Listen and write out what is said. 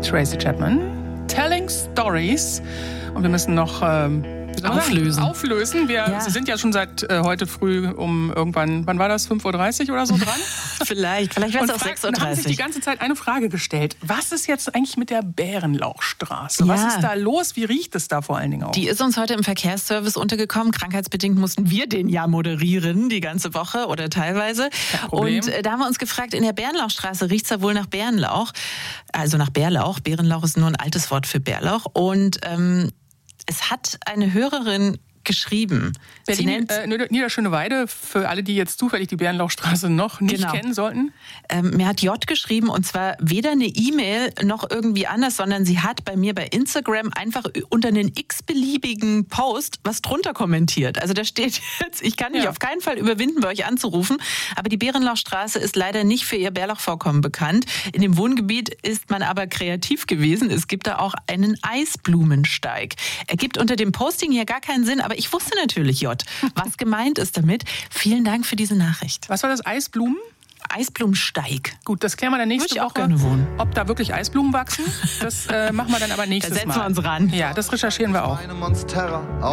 Tracy Chapman. Telling Stories. Und wir müssen noch auflösen. Wir sind ja schon seit heute früh um irgendwann, wann war das, 5.30 Uhr oder so dran? Vielleicht wäre es auch 6.30 Uhr. Und haben sich die ganze Zeit eine Frage gestellt. Was ist jetzt eigentlich mit der Bärenlauchstraße? Was ist da los? Wie riecht es da vor allen Dingen auch? Die ist uns heute im Verkehrsservice untergekommen. Krankheitsbedingt mussten wir den ja moderieren, die ganze Woche oder teilweise. Und da haben wir uns gefragt, in der Bärenlauchstraße riecht es da wohl nach Bärenlauch. Also nach Bärlauch. Bärenlauch ist nur ein altes Wort für Bärlauch. Und es hat eine Hörerin geschrieben. Berlin, Niederschöneweide, für alle, die jetzt zufällig die Bärenlauchstraße noch nicht kennen sollten. Mir hat J geschrieben, und zwar weder eine E-Mail noch irgendwie anders, sondern sie hat bei mir bei Instagram einfach unter einen x-beliebigen Post was drunter kommentiert. Also da steht jetzt, ich kann mich auf keinen Fall überwinden, bei euch anzurufen, aber die Bärenlauchstraße ist leider nicht für ihr Bärlauchvorkommen bekannt. In dem Wohngebiet ist man aber kreativ gewesen. Es gibt da auch einen Eisblumensteig. Ergibt unter dem Posting hier gar keinen Sinn, aber ich wusste natürlich, J, was gemeint ist damit. Vielen Dank für diese Nachricht. Was war das? Eisblumen? Eisblumensteig. Gut, das klären wir dann nächste Woche, gerne wohnen. ob da wirklich Eisblumen wachsen. Das machen wir dann aber nächstes Mal. Da setzen wir uns ran. Ja, das recherchieren wir auch.